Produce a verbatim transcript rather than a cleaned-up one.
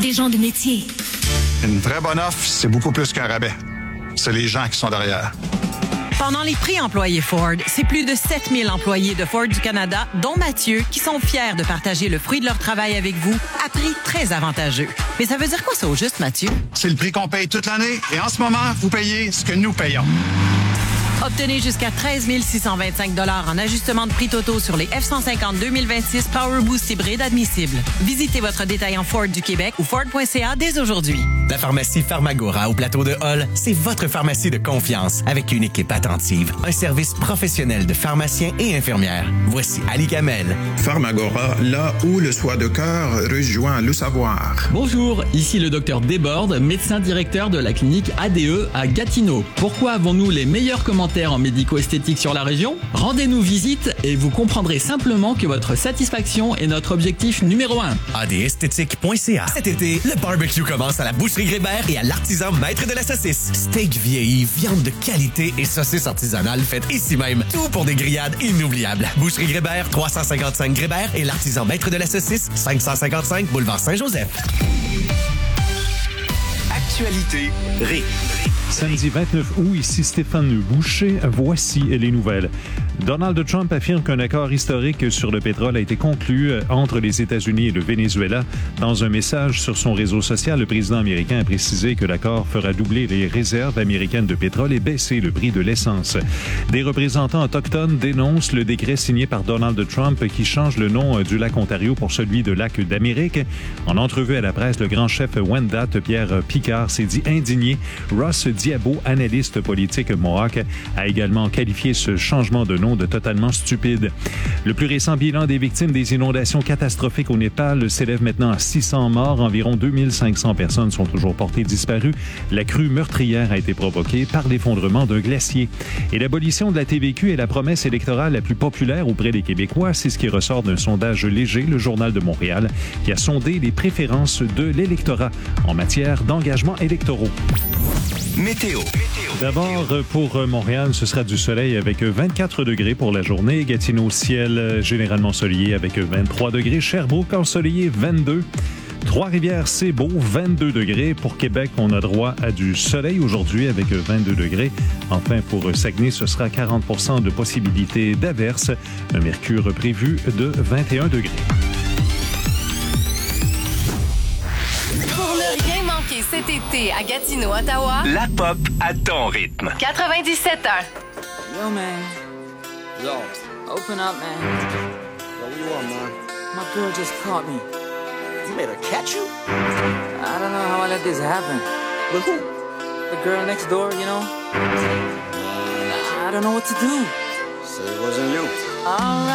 des gens de métier. Une vraie bonne offre, c'est beaucoup plus qu'un rabais. C'est les gens qui sont derrière. Pendant les prix employés Ford, c'est plus de sept mille employés de Ford du Canada, dont Mathieu, qui sont fiers de partager le fruit de leur travail avec vous à prix très avantageux. Mais ça veut dire quoi ça au juste, Mathieu? C'est le prix qu'on paye toute l'année et en ce moment, vous payez ce que nous payons. Obtenez jusqu'à treize mille six cent vingt-cinq dollars en ajustement de prix totaux sur les F cent cinquante deux mille vingt-six Power Boost hybride admissibles. Visitez votre détaillant Ford du Québec ou Ford point C A dès aujourd'hui. La pharmacie Pharmagora au plateau de Hall, c'est votre pharmacie de confiance avec une équipe attentive, un service professionnel de pharmaciens et infirmières. Voici Ali Kamel. Pharmagora, là où le soin de cœur rejoint le savoir. Bonjour, ici le docteur Desbordes, médecin directeur de la clinique A D E à Gatineau. Pourquoi avons-nous les meilleurs commentaires en médico-esthétique sur la région? Rendez-nous visite et vous comprendrez simplement que votre satisfaction est notre objectif numéro un. A D esthétique point C A. Cet été, le barbecue commence à la Boucherie Grébert et à l'artisan maître de la saucisse. Steak vieilli, viande de qualité et saucisse artisanale faite ici même. Tout pour des grillades inoubliables. Boucherie Grébert, trois cent cinquante-cinq Grébert et l'artisan maître de la saucisse, cinq cent cinquante-cinq boulevard Saint-Joseph. Actualité Ré. Samedi vingt-neuf août, ici Stéphane Boucher. Voici les nouvelles. Donald Trump affirme qu'un accord historique sur le pétrole a été conclu entre les États-Unis et le Venezuela. Dans un message sur son réseau social, le président américain a précisé que l'accord fera doubler les réserves américaines de pétrole et baisser le prix de l'essence. Des représentants autochtones dénoncent le décret signé par Donald Trump qui change le nom du lac Ontario pour celui de lac d'Amérique. En entrevue à la presse, le grand chef Wendat, Pierre Picard, s'est dit indigné. Ross Diabo, analyste politique Mohawk, a également qualifié ce changement de nom de totalement stupide. Le plus récent bilan des victimes des inondations catastrophiques au Népal s'élève maintenant à six cents morts. Environ deux mille cinq cents personnes sont toujours portées disparues. La crue meurtrière a été provoquée par l'effondrement d'un glacier. Et l'abolition de la T V Q est la promesse électorale la plus populaire auprès des Québécois. C'est ce qui ressort d'un sondage léger, le Journal de Montréal, qui a sondé les préférences de l'électorat en matière d'engagement électoraux. Météo. D'abord, pour Montréal, ce sera du soleil avec vingt-quatre degrés pour la journée. Gatineau, ciel généralement ensoleillé avec vingt-trois degrés. Sherbrooke, ensoleillé, vingt-deux. Trois-Rivières, c'est beau, vingt-deux degrés. Pour Québec, on a droit à du soleil aujourd'hui avec vingt-deux degrés. Enfin, pour Saguenay, ce sera quarante pour cent de possibilité d'averse. Un mercure prévu de vingt et un degrés. Cet été à Gatineau, Ottawa. La pop à ton rythme. quatre-vingt-dix-sept heures. Yo, man. Yo. Open up, man. Yo, what you want, man? My girl just caught me. You made her catch you? I don't know how I let this happen. With who? The girl next door, you know? Uh, I don't know what to do. So it wasn't you. All right.